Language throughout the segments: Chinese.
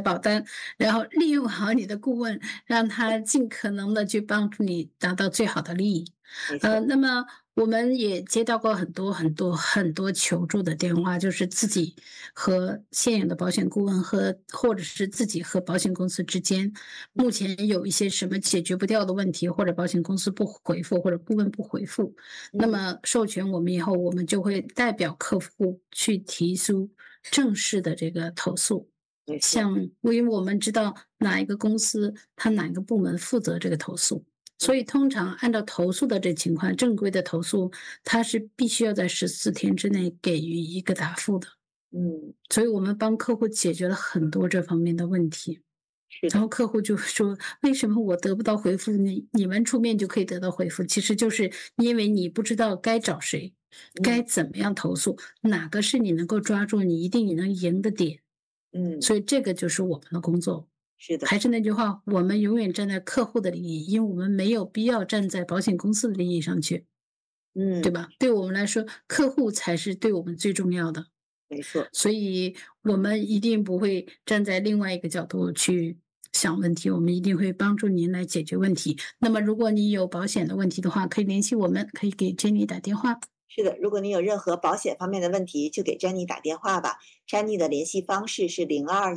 保单，然后利用好你的顾问，让他尽可能的去帮助你达到最好的利益。 没错。 那么我们也接到过很多求助的电话，就是自己和现有的保险顾问或者是自己和保险公司之间，目前有一些什么解决不掉的问题，或者保险公司不回复，或者顾问不回复，那么授权我们以后，我们就会代表客户去提出正式的这个投诉。 没错。 像因为我们知道哪一个公司，它哪个部门负责这个投诉。所以通常按照投诉的这情况，正规的投诉，它是必须要在14天之内给予一个答复的。所以我们帮客户解决了很多这方面的问题。然后客户就说：“为什么我得不到回复？你们出面就可以得到回复？其实就是因为你不知道该找谁，该怎么样投诉，哪个是你能够抓住，你一定能赢的点。所以这个就是我们的工作。 是的。 还是那句话，我们永远站在客户的利益，因为我们没有必要站在保险公司的利益上去，对吧？对我们来说，客户才是对我们最重要的。 没错。 所以我们一定不会站在另外一个角度去想问题，我们一定会帮助您来解决问题。那么如果你有保险的问题的话，可以联系我们，可以给 Jenny 打电话。 是的，如果你有任何保险方面的问题，就给詹妮打电话吧。詹妮的联系方式是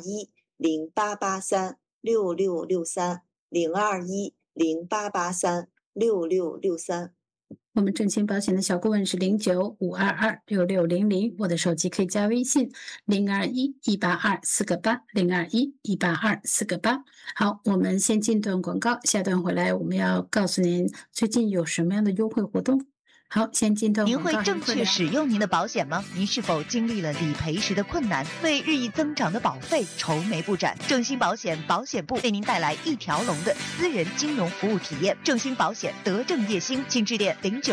021-0883-6663，021-0883-6663。 我们正清保险的小顾问是0952266600，我的手机可以加微信021-182-4个8，021-182-4个8。好，我们先进段广告，下段回来我们要告诉您最近有什么样的优惠活动。好，先进段广告。 您会正确使用您的保险吗？您是否经历了理赔时的困难，为日益增长的保费愁眉不展？正兴保险保险部为您带来一条龙的私人金融服务体验。正兴保险德正叶兴，请致电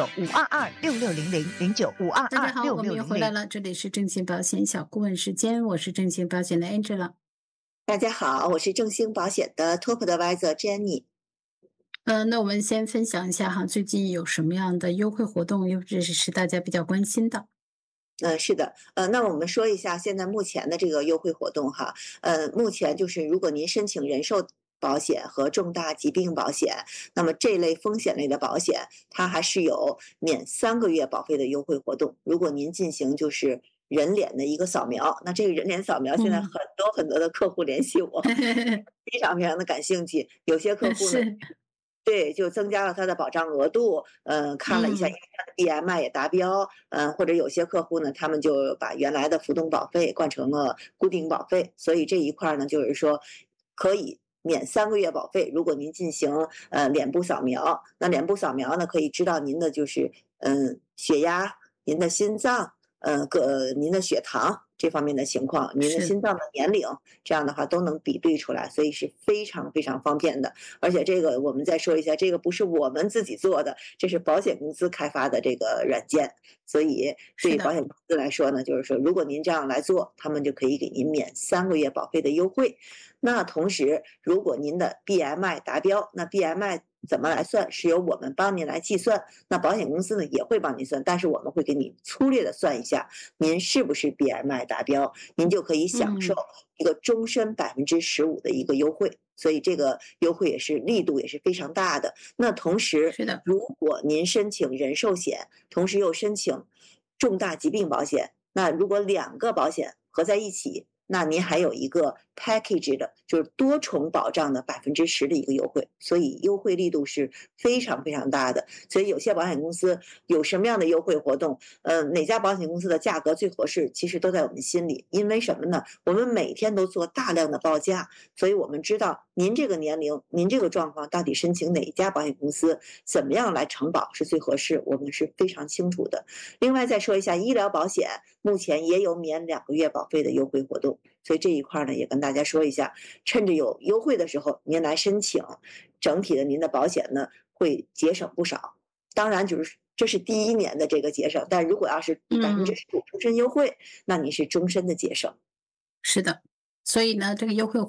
09-522-6600，09-522-6600。 大家好，我们又回来了，这里是正兴保险小顾问时间，我是正兴保险的 Angela。 大家好，我是正兴保险的 Top Advisor Jenny。 那我们先分享一下哈，最近有什么样的优惠活动，又这是大家比较关心的。 是的，那我们说一下现在目前的这个优惠活动哈。目前就是如果您申请人寿保险和重大疾病保险，那么这类风险类的保险，它还是有免3个月保费的优惠活动。如果您进行就是人脸的一个扫描，那这个人脸扫描现在很多的客户联系我，非常的感兴趣。有些客户呢，对，就增加了他的保障额度，看了一下，因为他的 BMI 也达标，或者有些客户呢，他们就把原来的浮动保费换成了固定保费，所以这一块呢，就是说可以免3个月保费。如果您进行脸部扫描，那脸部扫描呢，可以知道您的就是血压、您的心脏、您的血糖这方面的情况，您的心脏的年龄，这样的话都能比对出来，所以是非常方便的。而且这个我们再说一下，这个不是我们自己做的，这是保险公司开发的这个软件，所以对于保险公司来说呢，就是说如果您这样来做，他们就可以给您免3个月保费的优惠。那同时，如果您的 BMI 达标，那 BMI 怎么来算？是由我们帮您来计算，那保险公司呢也会帮您算，但是我们会给你粗略的算一下，您是不是 BMI 达标，您就可以享受一个终身15%的一个优惠。所以这个优惠也是力度也是非常大的。那同时，如果您申请人寿险，同时又申请重大疾病保险，那如果2个保险合在一起，那您还有一个 package 的，就是多重保障的10%的一个优惠，所以优惠力度是非常大的。所以有些保险公司有什么样的优惠活动，哪家保险公司的价格最合适，其实都在我们心里。因为什么呢？我们每天都做大量的报价，所以我们知道您这个年龄，您这个状况到底申请哪一家保险公司，怎么样来承保是最合适，我们是非常清楚的。另外再说一下医疗保险，目前也有免2个月保费的优惠活动。所以这一块呢，也跟大家说一下，趁着有优惠的时候，您来申请，整体的您的保险呢会节省不少。当然，就是这是第1年的这个节省，但如果要是15%终身优惠，那你是终身的节省。 是的，所以呢，这个优惠活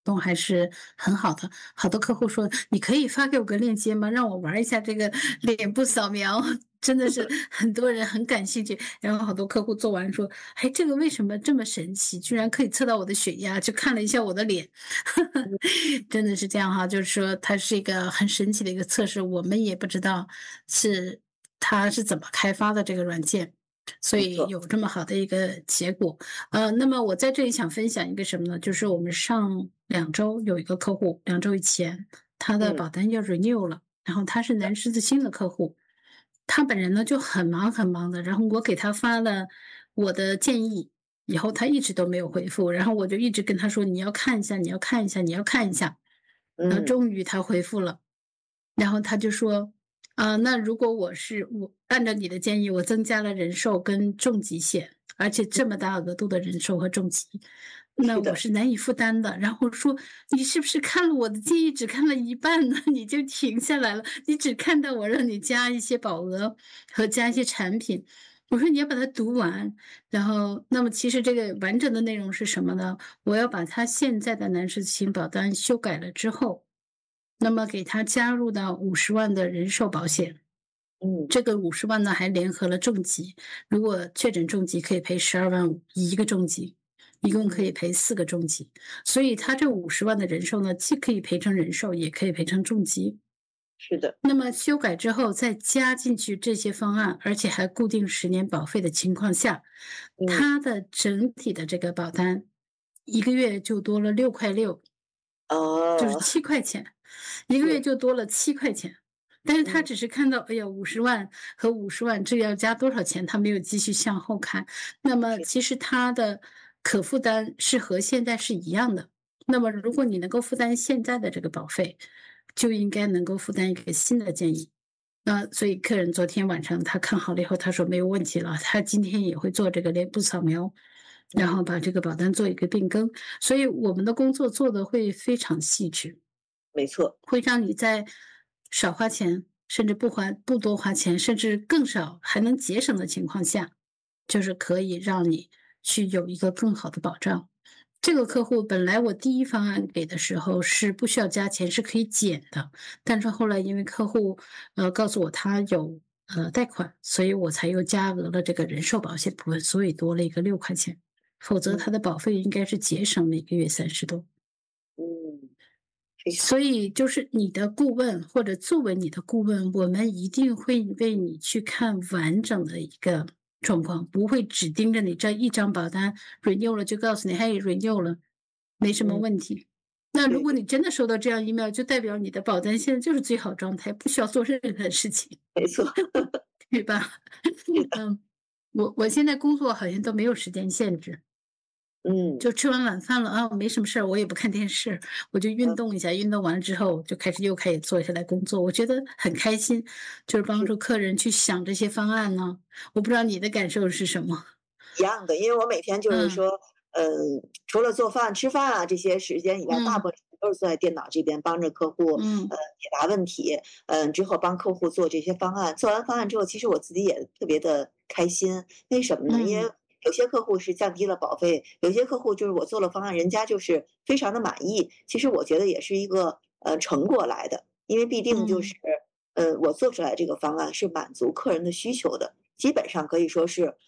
动还是很好的。好多客户说：“你可以发给我个链接吗？让我玩一下这个脸部扫描。”真的是很多人很感兴趣。然后好多客户做完说：“哎，这个为什么这么神奇？居然可以测到我的血压？”就看了一下我的脸，真的是这样哈。就是说它是一个很神奇的一个测试，我们也不知道它是怎么开发的这个软件。所以没错。 有这么好的一个结果。那么我在这里想分享一个什么呢？就是我们上2周有一个客户2周以前，他的嗯， 保单要 renew 了，然后他是南狮子星的客户，他本人呢就很忙很忙的，然后我给他发了我的建议，以后他一直都没有回复，然后我就一直跟他说你要看一下，你要看一下，你要看一下，然后嗯， 终于他回复了。然后他就说：那如果我按照你的建议，我增加了人寿跟重疾险，而且这么大额度的人寿和重疾，那是的。 我是难以负担的。”然后说：“你是不是看了我的建议只看了一半呢？你就停下来了，你只看到我让你加一些保额和加一些产品。”我说：“你要把它读完。”然后，那么其实这个完整的内容是什么呢？我要把他现在的男士自行保单修改了之后，那么给他加入到50万的人寿保险。 嗯， 这个50万呢，还联合了重疾，如果确诊重疾可以赔12.5万一个重疾，一共可以赔4个重疾。所以他这50万的人寿呢，既可以赔成人寿，也可以赔成重疾。 是的。 那么修改之后再加进去这些方案，而且还固定10年保费的情况下， 嗯， 它的整体的这个保单一个月就多了6.6块，就是哦。 7块钱，一个月是。 就多了7块钱。但是他嗯， 只是看到，哎呀50万和50万这个要加多少钱，他没有继续向后看。那么是。 其实他的可负担是和现在是一样的。那么如果你能够负担现在的这个保费，就应该能够负担一个新的建议。那所以客人昨天晚上他看好了以后，他说没有问题了，他今天也会做这个脸部扫描，然后嗯， 把这个保单做一个变更。所以我们的工作做得会非常细致。 没错。 会让你在少花钱，甚至不多花钱，甚至更少还能节省的情况下，就是可以让你去有一个更好的保障。这个客户本来我第一方案给的时候是不需要加钱，是可以减的，但是后来因为客户告诉我他有贷款，所以我才又加额了这个人寿保险部分，所以多了一个6块钱，否则他嗯， 的保费应该是节省每个月30多。 嗯，非常所以就是你的顾问或者作为你的顾问，我们一定会为你去看完整的一个状况，不会只盯着你这一张保单 renew 了就告诉你，嘿，renew 了，没什么嗯， 问题。那如对对。 果你真的收到这样 email，就代表你的保单现在就是最好状态，不需要做任何事情， 没错。 对吧？ 是的。 嗯，我现在工作好像都没有时间限制。 嗯， 就吃完晚饭了啊，没什么事儿，我也不看电视，我就运嗯， 动一下，运动完了之后就又开始坐下来工作，我觉得很开心，就是帮是助客人去想这些方案呢。我不知道你的感受是什么？ 一样的。因为我每天就是嗯说，除了做饭、吃饭啊这些时间以外，大嗯部分时间都是坐在电脑这边帮着客户， 嗯解答问题，之后帮客户做这些方案。做完方案之后，其实我自己也特别的开心。为什么呢？因嗯为有些客户是降低了保费，有些客户就是我做了方案，人家就是非常的满意。其实我觉得也是一个成果来的，因为必定就是嗯我做出来这个方案是满足客人的需求的，基本上可以说是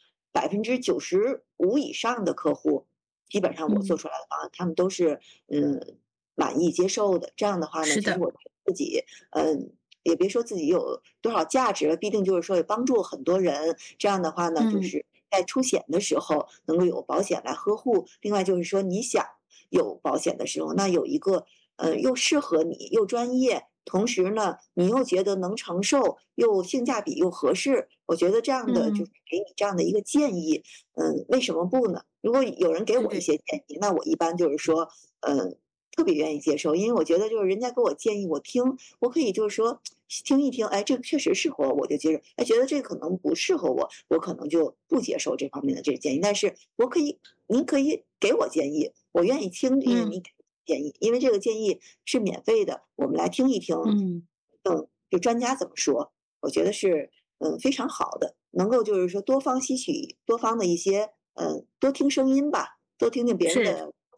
95%以上的客户，基本上我做嗯， 出来的方案，他们都是满意接受的。这样的话呢， 是的， 其实我自己也别说自己有多少价值了，必定就是说也帮助很多人。这样的话呢，就嗯是在出险的时候能够有保险来呵护。另外就是说，你想有保险的时候，那有一个又适合你又专业，同时呢你又觉得能承受，又性价比又合适。我觉得这样的就嗯， 是给你这样的一个建议，为什么不呢？如果有人给我一对对， 些建议，那我一般就是说，特别愿意接受。因为我觉得就是人家给我建议，我听，我可以就是说听一听，哎，这个确实适合我，我就接受；哎，觉得这个可能不适合我，我可能就不接受这方面的这个建议。但是我可以，您可以给我建议，我愿意听，因为嗯你给建议，因为这个建议是免费的，我们来听一听， 嗯， 就专家怎么说，我觉得是非常好的，能够就是说多方吸取多方的一些多听声音吧，多听听别人是。 的什么。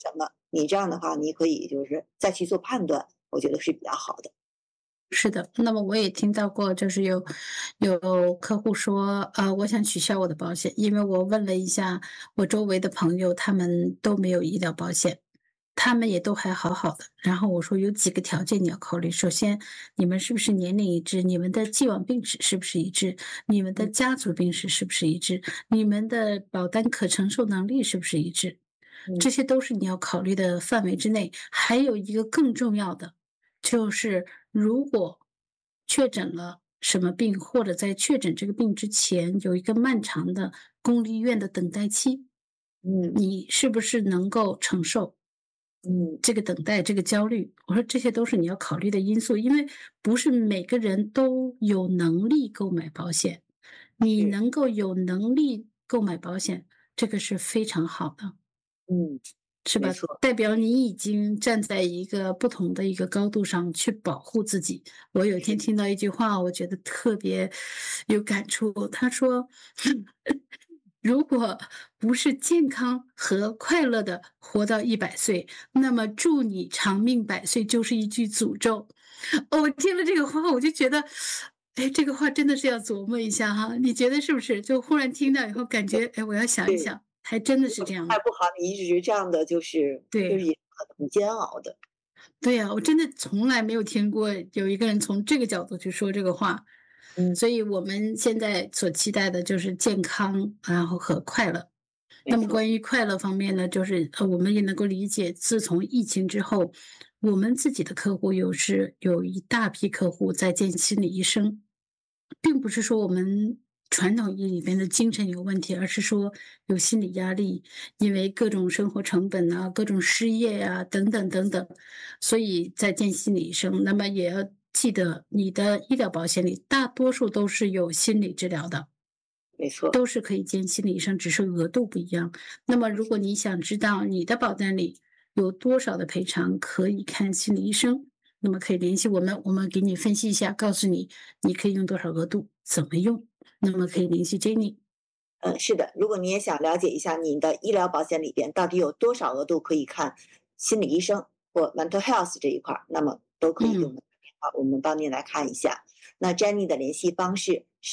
你这样的话，你可以就是再去做判断，我觉得是比较好的。 是的，那么我也听到过，就是有客户说，我想取消我的保险，因为我问了一下我周围的朋友，他们都没有医疗保险，他们也都还好好的。然后我说有几个条件你要考虑，首先你们是不是年龄一致，你们的既往病史是不是一致，你们的家族病史是不是一致，你们的保单可承受能力是不是一致，这些都是你要考虑的范围之内。还有一个更重要的。就是如果确诊了什么病，或者在确诊这个病之前有一个漫长的公立医院的等待期，你是不是能够承受？这个等待，这个焦虑，我说这些都是你要考虑的因素，因为不是每个人都有能力购买保险，你能够有能力购买保险，这个是非常好的。是吧？ 没错。 代表你已经站在一个不同的一个高度上去保护自己。我有一天听到一句话，我觉得特别有感触。他说：“如果不是健康和快乐的活到100岁，那么祝你长命百岁就是一句诅咒。”哦，我听了这个话，我就觉得，哎，这个话真的是要琢磨一下哈。你觉得是不是？就忽然听到以后，感觉，哎，我要想一想，还真的是这样的。 还不好，你一直这样的就是对。 也很煎熬的。 对呀，我真的从来没有听过有一个人从这个角度去说这个话，所以我们现在所期待的就是健康，然后和快乐。那么关于快乐方面呢，就是我们也能够理解，自从疫情之后，我们自己的客户有一大批客户在见心理医生，并不是说我们传统意义里边的精神有问题，而是说有心理压力，因为各种生活成本啊、各种失业呀、等等等等，所以在见心理医生。那么也要记得，你的医疗保险里大多数都是有心理治疗的。 没错。 都是可以见心理医生，只是额度不一样。那么如果你想知道你的保单里有多少的赔偿可以看心理医生，那么可以联系我们，我们给你分析一下，告诉你你可以用多少额度，怎么用。那么可以联系 Jenny。 是的，如果你也想了解一下你的医疗保险里边到底有多少额度可以看心理医生或 mental health 这一块儿，那么都可以给我们打电话，我们帮您来看一下。那 Jenny 的联系方式是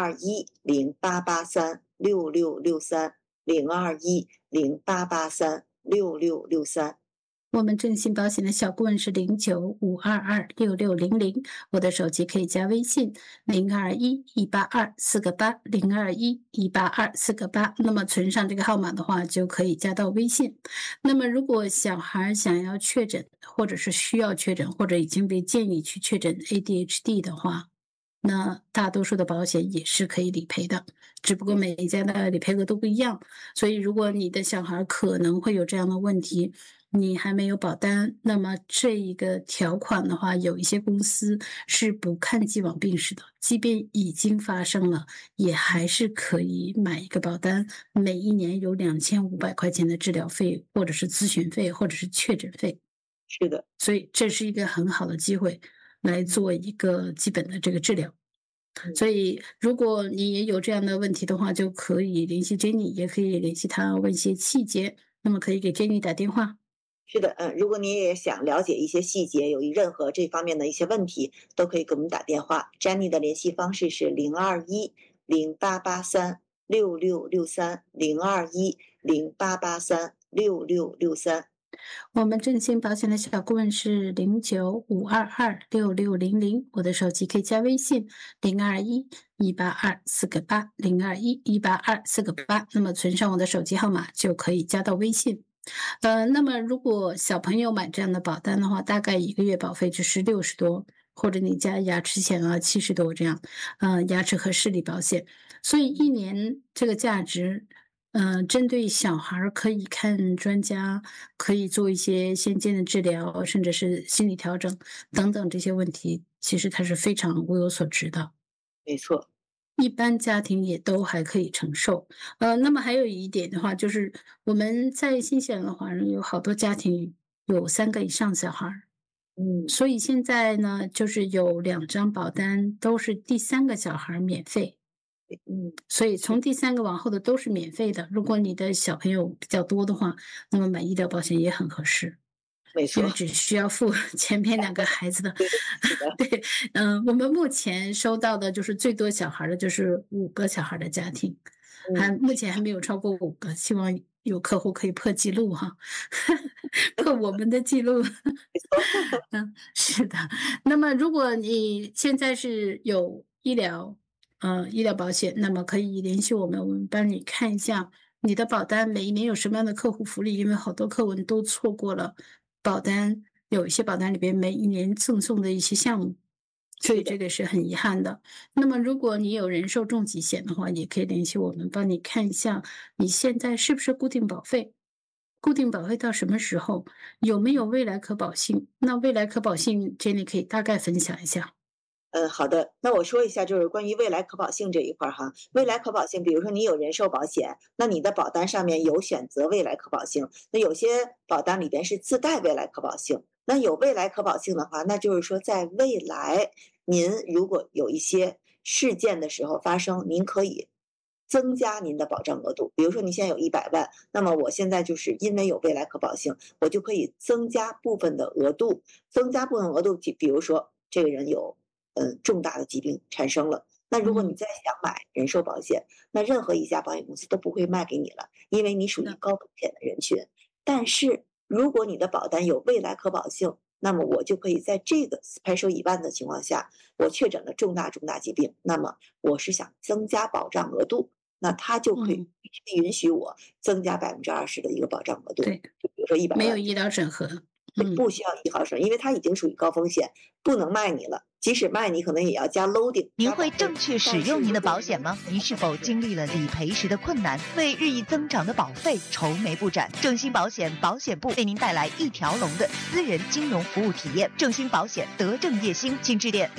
02108836663，02108836663。 我们振兴保险的小顾问是0952266600，我的手机可以加微信02118248，02118248。那么存上这个号码的话，就可以加到微信。那么如果小孩想要确诊，或者是需要确诊，或者已经被建议去确诊 ADHD 的话，那大多数的保险也是可以理赔的，只不过每一家的理赔额都不一样。所以如果你的小孩可能会有这样的问题，你还没有保单，那么这一个条款的话，有一些公司是不看既往病史的，即便已经发生了，也还是可以买一个保单，每一年有2500块钱的治疗费，或者是咨询费，或者是确诊费。 是的。 所以这是一个很好的机会来做一个基本的这个治疗。所以如果你也有这样的问题的话，就可以联系 Jenny， 也可以联系她问一些细节，那么可以给 Jenny 打电话。 是的，如果你也想了解一些细节，有任何这方面的一些问题，都可以给我们打电话。Jenny 的联系方式是02108836663，02108836663。 我们振兴保险的小顾问是0952266600，我的手机可以加微信02118248，02118248。那么存上我的手机号码就可以加到微信。那么如果小朋友买这样的保单的话，大概1个月保费就是60多，或者你加牙齿险啊70多这样，牙齿和视力保险，所以一年这个价值。针对小孩可以看专家，可以做一些先见的治疗，甚至是心理调整等等这些问题，其实它是非常物有所值的。 没错。 一般家庭也都还可以承受。那么还有一点的话，就是我们在新西兰的华人有好多家庭有3个以上小孩，所以现在呢，就是有2张保单都是第3个小孩免费。 所以从第3个往后的都是免费的。如果你的小朋友比较多的话，那么买医疗保险也很合适。 没错， 因为只需要付前面2个孩子的。 是的， 对，我们目前收到的就是最多小孩的就是5个小孩的家庭，目前还没有超过5个，希望有客户可以破记录哈，破我们的记录。是的。那么如果你现在是有医疗保险，那么可以联系我们，我们帮你看一下你的保单每一年有什么样的客户福利，因为好多客户都错过了保单，有一些保单里边每一年赠送的一些项目，所以这个是很遗憾的。那么如果你有人寿重疾险的话，也可以联系我们帮你看一下你现在是不是固定保费，固定保费到什么时候，有没有未来可保性。那未来可保性 Jenny 可以大概分享一下。 好的，那我说一下，就是关于未来可保性这一块儿哈。未来可保性，比如说你有人寿保险，那你的保单上面有选择未来可保性，那有些保单里边是自带未来可保性。那有未来可保性的话，那就是说在未来您如果有一些事件的时候发生，您可以增加您的保障额度。比如说你现在有100万，那么我现在就是因为有未来可保性，我就可以增加部分的额度，比如说这个人有重大的疾病产生了，那如果你再想买人寿保险，那任何一家保险公司都不会卖给你了，因为你属于高风险的人群。但是如果你的保单有未来可保性，那么我就可以在这个 special event 的情况下，我确诊了重大疾病，那么我是想增加保障额度，那它就可以允许我增加20%的一个保障额度。 对， 就比如说100万， 没有医疗整合。 不需要1毫升，因为它已经属于高风险，不能卖你了。即使卖你，可能也要加 loading。 您会正确使用您的保险吗？您是否经历了理赔时的困难，为日益增长的保费愁眉不展？正兴保险保险部为您带来一条龙的私人金融服务体验。正兴保险德正叶兴，请致电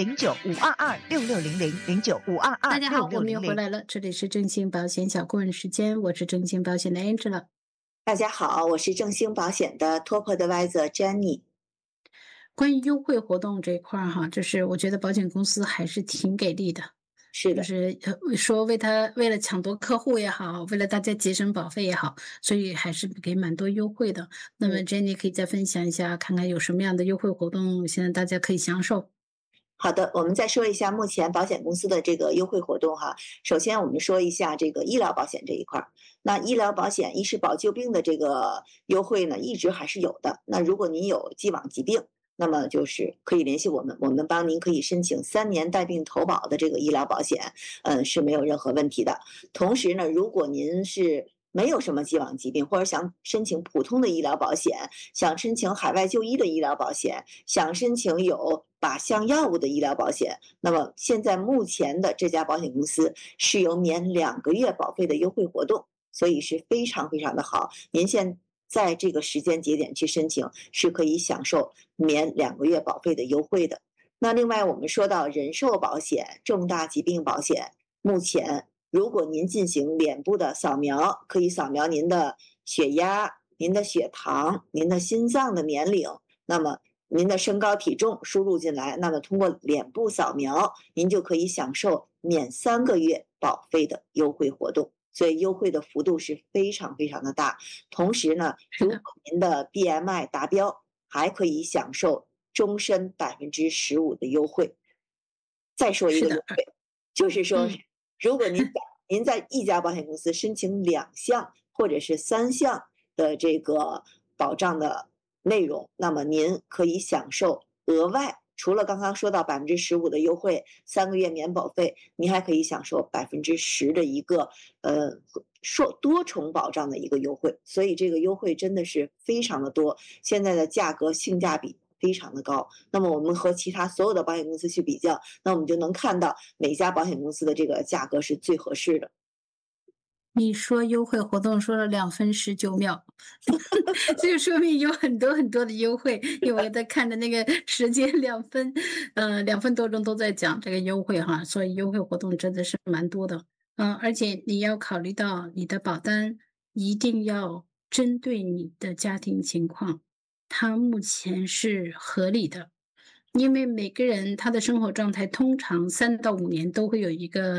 09-522-6600 大家好，我们又回 09-522-6600。 来了，这里是正兴保险小顾问时间，我是正兴保险的 Angela。 大家好，我是正兴保险的 Top Advisor Jenny。 关于优惠活动这一块儿哈，就是我觉得保险公司还是挺给力的， 是的， 就是说为了抢夺客户也好，为了大家节省保费也好，所以还是给蛮多优惠的。那么 Jenny 可以再分享一下，看看有什么样的优惠活动，现在大家可以享受。 好的，我们再说一下目前保险公司的这个优惠活动哈。首先我们说一下这个医疗保险这一块儿。那医疗保险医师保旧病的这个优惠呢，一直还是有的。那如果您有既往疾病，那么就是可以联系我们，我们帮您可以申请3年带病投保的这个医疗保险，是没有任何问题的。同时呢，如果您是没有什么既往疾病，或者想申请普通的医疗保险，想申请海外就医的医疗保险，想申请有靶向药物的医疗保险，那么现在目前的这家保险公司是有免2个月保费的优惠活动，所以是非常非常的好。您现在这个时间节点去申请，是可以享受免2个月保费的优惠的。那另外我们说到人寿保险、重大疾病保险，目前如果您进行脸部的扫描，可以扫描您的血压、您的血糖、您的心脏的年龄，那么您的身高体重输入进来，那么通过脸部扫描，您就可以享受免3个月保费的优惠活动。所以优惠的幅度是非常非常的大。同时呢，如果您的 BMI 达标，还可以享受终身15%的优惠。再说一个优惠，就是说，如果您在一家保险公司申请2项或者是3项的这个保障的内容，那么您可以享受额外除了刚刚说到15%的优惠，3个月免保费，您还可以享受10%的一个多重保障的一个优惠。所以这个优惠真的是非常的多，现在的价格性价比非常的高。那么我们和其他所有的保险公司去比较，那我们就能看到每家保险公司的这个价格是最合适的。 你说优惠活动说了2分19秒，这就说明有很多很多的优惠。因为我在看的那个时间2分多钟都在讲这个优惠哈，所以优惠活动真的是蛮多的。而且你要考虑到你的保单一定要针对你的家庭情况，它目前是合理的。因为每个人他的生活状态通常3到5年都会有一个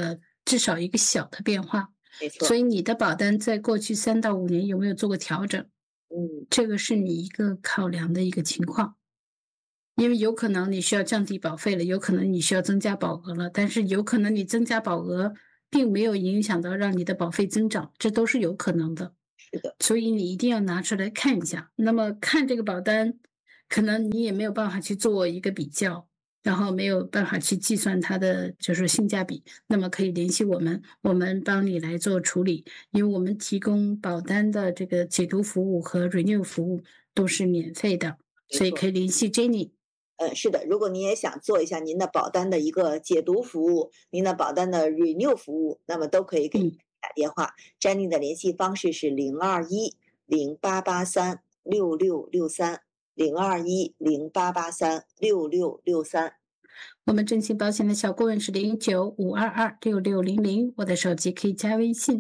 至少一个小的变化。 没错。 所以你的保单在过去3到5年有没有做过调整？这个是你一个考量的一个情况。因为有可能你需要降低保费了，有可能你需要增加保额了，但是有可能你增加保额并没有影响到让你的保费增长，这都是有可能的。 是的。 所以你一定要拿出来看一下。那么看这个保单，可能你也没有办法去做一个比较，然后没有办法去计算它的就是性价比，那么可以联系我们，我们帮你来做处理，因为我们提供保单的这个解读服务和 renew 服务都是免费的，所以可以联系 Jenny。 是的，如果你也想做一下您的保单的一个解读服务，您的保单的 renew 服务，那么都可以给你打电话。Jenny 的联系方式是02108836663，02108836663。 我们征信保险的小顾问是0952266600，我的手机可以加微信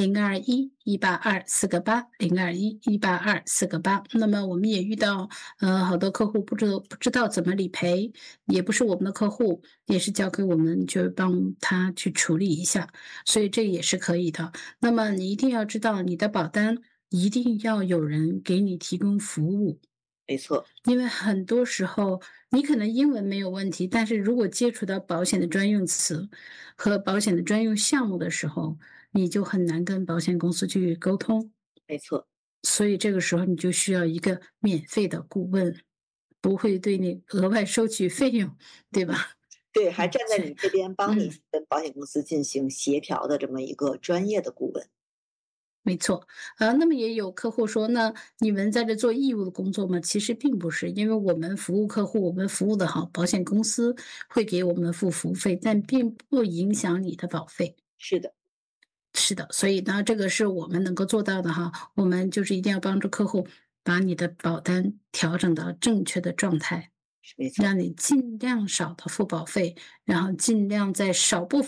0211824802118248。那么我们也遇到好多客户不知道怎么理赔，也不是我们的客户，也是交给我们就帮他去处理一下，所以这也是可以的。那么你一定要知道你的保单一定要有人给你提供服务。 没错。 因为很多时候你可能英文没有问题，但是如果接触到保险的专用词和保险的专用项目的时候，你就很难跟保险公司去沟通。 没错。 所以这个时候你就需要一个免费的顾问，不会对你额外收取费用，对吧？ 对，还站在你这边帮你跟保险公司进行协调的这么一个专业的顾问。 没错。那么也有客户说，那你们在这做义务的工作吗？其实并不是，因为我们服务客户，我们服务的好，保险公司会给我们付服务费，但并不影响你的保费。 是的。 是的，所以呢，这个是我们能够做到的哈。我们就是一定要帮助客户把你的保单调整到正确的状态， 没错。 让你尽量少的付保费，然后尽量在少付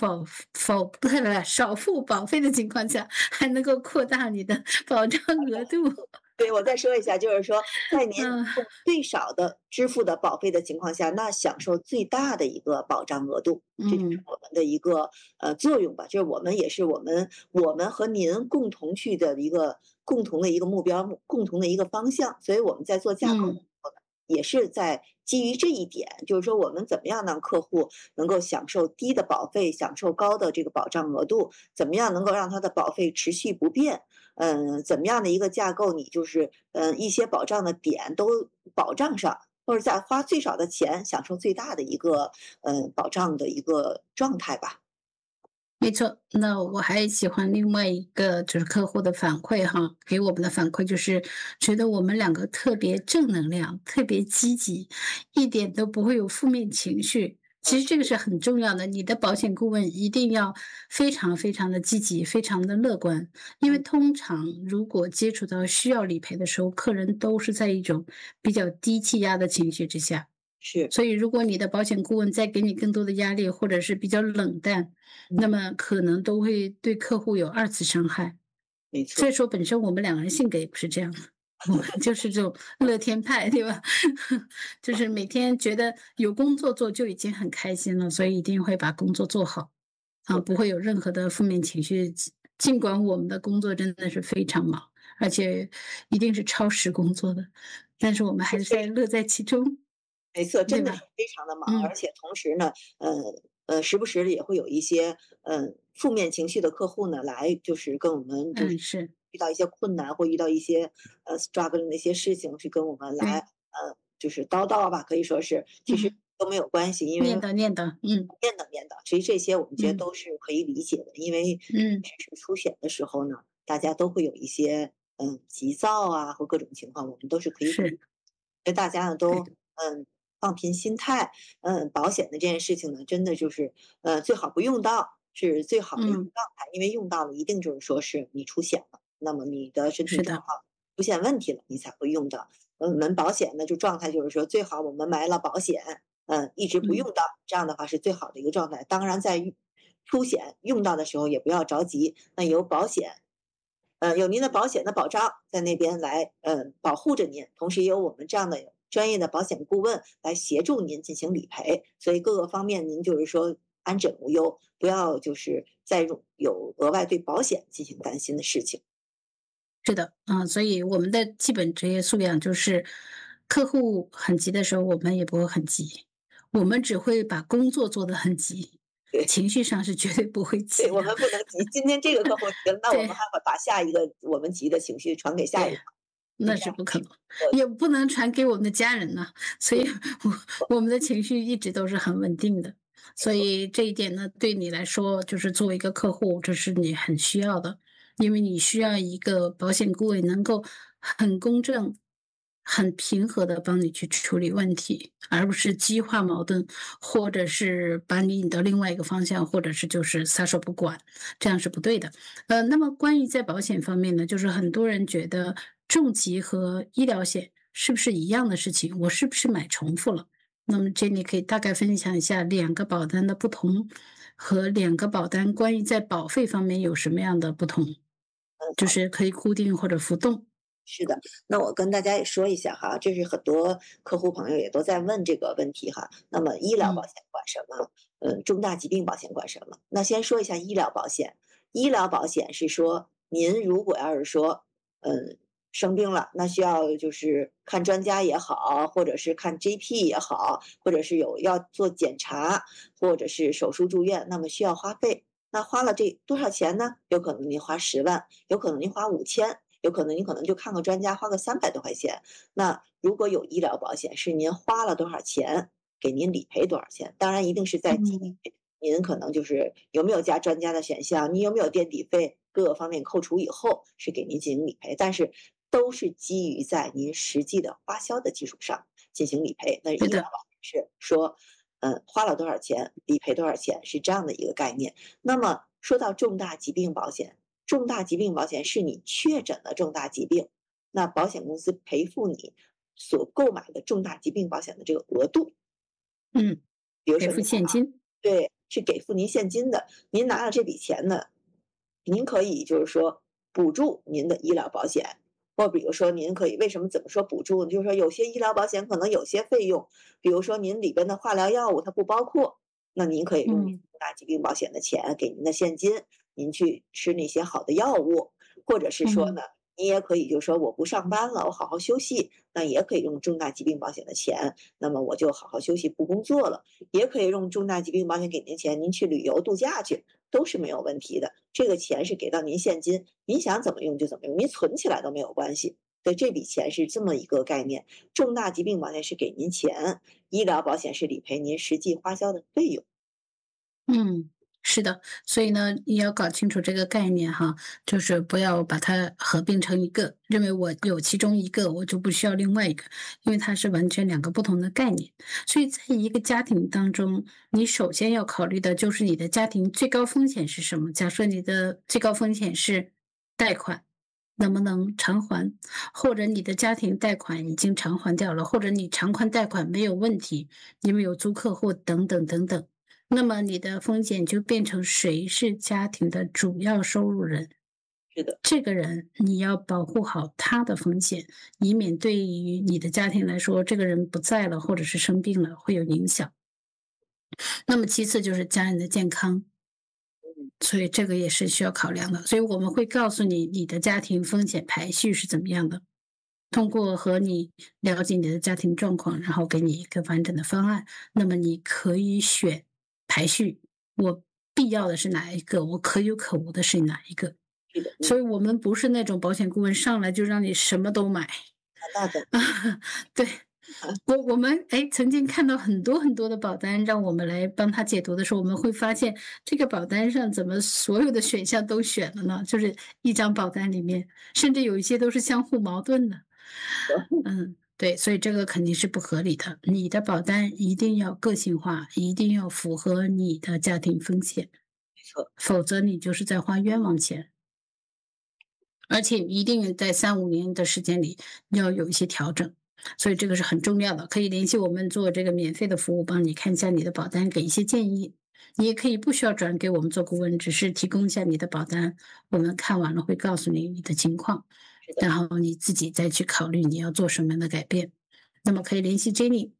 保费的情况下，还能够扩大你的保障额度。 对，我再说一下，就是说，在您用最少的支付的保费的情况下，那享受最大的一个保障额度，这就是我们的一个作用吧。就是我们也是我们和您共同去的一个共同的一个目标，共同的一个方向。所以我们在做架构的时候呢，也是在基于这一点，就是说我们怎么样让客户能够享受低的保费，享受高的这个保障额度，怎么样能够让他的保费持续不变。怎么样的一个架构，你就是一些保障的点都保障上，或者在花最少的钱享受最大的一个保障的一个状态吧。 没错，那我还喜欢另外一个就是客户的反馈哈，给我们的反馈就是觉得我们两个特别正能量，特别积极，一点都不会有负面情绪。其实这个是很重要的，你的保险顾问一定要非常非常的积极，非常的乐观，因为通常如果接触到需要理赔的时候，客人都是在一种比较低气压的情绪之下。 是。 所以如果你的保险顾问再给你更多的压力，或者是比较冷淡，那么可能都会对客户有2次伤害。 没错。 所以说本身我们两个人性格也不是这样的，我们就是这种乐天派，对吧？就是每天觉得有工作做就已经很开心了，所以一定会把工作做好，不会有任何的负面情绪。尽管我们的工作真的是非常忙，而且一定是超时工作的，但是我们还是在乐在其中。 没错，真的是非常的忙，而且同时呢，时不时也会有一些负面情绪的客户呢来，就是跟我们就是遇到一些困难或遇到一些struggling 的一些事情，是跟我们来就是叨叨吧，可以说是，其实都没有关系，因为念叨，念叨。 其实这些我们觉得都是可以理解的，因为是出险的时候呢，大家都会有一些急躁啊或各种情况，我们都是可以理解，所以大家呢都放平心态。保险的这件事情呢，真的就是最好不用到是最好的一个状态，因为用到了一定就是说是你出险了，那么你的身体状况出现问题了，你才会用到。我们保险呢就状态就是说最好我们买了保险，一直不用到，这样的话是最好的一个状态。当然在出险用到的时候也不要着急，那有保险。有您的保险的保障在那边来保护着您，同时也有我们这样的专业的保险顾问来协助您进行理赔，所以各个方面您就是说安枕无忧，不要就是再有额外对保险进行担心的事情。 是的，所以我们的基本职业素养就是，客户很急的时候，我们也不会很急，我们只会把工作做得很急， 对情绪上是绝对不会对，我急的。 们不能急，今天这个客户急了，那我们对还会把下一个我们急的情绪传给下一对， 个， 那这样是不可能， 我也不能传给我们的家人呐，所以我们的情绪一直都是很稳定的。所没错， 以这一点呢，对你来说，就是作为一个客户，这是你很需要的，因为你需要一个保险顾问能够很公正、很平和的帮你去处理问题，而不是激化矛盾，或者是把你引到另外一个方向，或者是就是撒手不管，这样是不对的。那么关于在保险方面呢，就是很多人觉得重疾和医疗险是不是一样的事情？我是不是买重复了？那么 Jenny 可以大概分享一下两个保单的不同，和两个保单关于在保费方面有什么样的不同？就是可以固定或者浮动。 是的，那我跟大家也说一下哈，这是很多客户朋友也都在问这个问题哈。那么医疗保嗯险管什么？重大疾病保险管什么？那先说一下医疗保险。医疗保险是说，您如果要是说，生病了，那需要就是看专家也好，或者是看 GP 也好，或者是要做检查，或者是手术住院，那么需要花费。那花了这多少钱呢？有可能您花10万，有可能您花5000。有可能你可能就看个专家花个300多块钱。那如果有医疗保险，是您花了多少钱，给您理赔多少钱？当然一定是在基嗯于您可能就是有没有加专家的选项，你有没有垫底费，各个方面扣除以后是给您进行理赔，但是都是基于在您实际的花销的基础上进行理赔。那医是的， 疗保险是说，花了多少钱，理赔多少钱，是这样的一个概念。那么说到重大疾病保险，重大疾病保险是你确诊了重大疾病，那保险公司赔付你所购买的重大疾病保险的这个额度。 嗯， 比如给付说您买了， 现金。 对，是给付您现金的，您拿了这笔钱呢，您可以就是说补助您的医疗保险，或比如说您可以为什么怎么说补助呢？就是说有些医疗保险可能有些费用，比如说您里边的化疗药物它不包括，那您可以用您嗯重大疾病保险的钱给您的现金，您去吃那些好的药物，或者是说嗯呢，你也可以就是说我不上班了，我好好休息，那也可以用重大疾病保险的钱，那么我就好好休息不工作了，也可以用重大疾病保险给您钱，您去旅游度假去，都是没有问题的。这个钱是给到您现金，您想怎么用就怎么用，您存起来都没有关系。对，这笔钱是这么一个概念，重大疾病保险是给您钱，医疗保险是理赔您实际花销的费用。 嗯，是的，所以呢，你要搞清楚这个概念哈，就是不要把它合并成一个，认为我有其中一个，我就不需要另外一个，因为它是完全两个不同的概念。所以在一个家庭当中，你首先要考虑的就是你的家庭最高风险是什么。假设你的最高风险是贷款，能不能偿还，或者你的家庭贷款已经偿还掉了，或者你偿还贷款没有问题，因为有租客户等等等等。那么你的风险就变成谁是家庭的主要收入人， 是的， 这个人你要保护好他的风险，以免对于你的家庭来说，这个人不在了或者是生病了会有影响。那么其次就是家人的健康，所以这个也是需要考量的。所以我们会告诉你你的家庭风险排序是怎么样的，通过和你了解你的家庭状况，然后给你一个完整的方案。那么你可以选排序，我必要的是哪一个，我可有可无的是哪一个。 是的， 所以我们不是那种保险顾问上来就让你什么都买。 那的， 对，我们曾经看到很多很多的保单，让我们来帮他解读的时候，我们会发现这个保单上怎么所有的选项都选了呢？就是一张保单里面，甚至有一些都是相互矛盾的。对，所以这个肯定是不合理的。你的保单一定要个性化，一定要符合你的家庭风险， 没错， 否则你就是在花冤枉钱。而且一定在3-5年的时间里要有一些调整，所以这个是很重要的。可以联系我们做这个免费的服务，帮你看一下你的保单，给一些建议。你也可以不需要转给我们做顾问，只是提供一下你的保单，我们看完了会告诉你的情况， 是的， 然后你自己再去考虑你要做什么样的改变。那么可以联系 Jenny。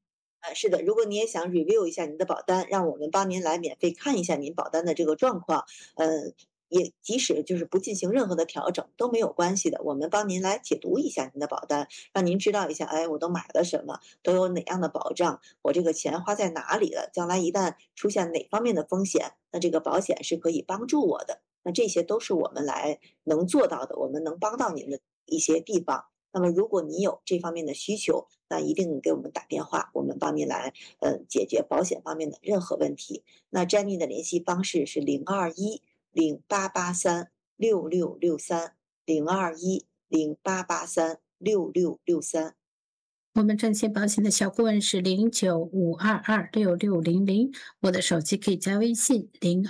是的，如果你也想 review 一下您的保单，让我们帮您来免费看一下您保单的这个状况，也即使就是不进行任何的调整都没有关系的，我们帮您来解读一下您的保单，让您知道一下，哎，我都买了什么，都有哪样的保障，我这个钱花在哪里了，将来一旦出现哪方面的风险，那这个保险是可以帮助我的。那这些都是我们来能做到的，我们能帮到您的一些地方。那么如果你有这方面的需求，那一定给我们打电话，我们帮您来解决保险方面的任何问题。那 Jenny 的联系方式是02108836663，02108836663。 我们正信保险的小顾问是0952266600，我的手机可以加微信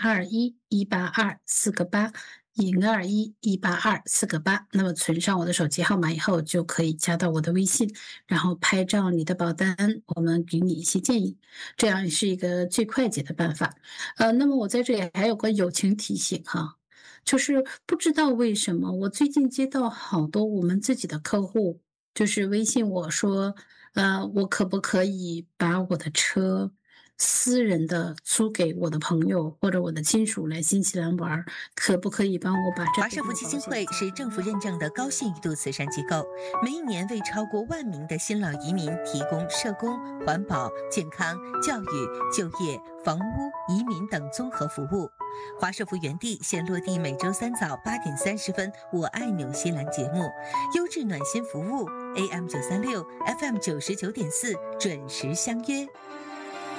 02118248，02118248。那么存上我的手机号码以后，就可以加到我的微信，然后拍照你的保单，我们给你一些建议，这样是一个最快捷的办法。那么我在这里还有个友情提醒哈。就是不知道为什么，我最近接到好多我们自己的客户，就是微信我说，我可不可以把我的车私人的租给我的朋友或者我的亲属来新西兰玩，可不可以帮我把这华社福基金会是政府认证的高信誉度慈善机构，每一年为超过1万名的新老移民提供社工、环保、健康、教育、就业、房屋、移民等综合服务。华社福原地现落地每周3早8点30分，我爱纽西兰节目，优质暖心服务 AM936 FM99.4，准时相约。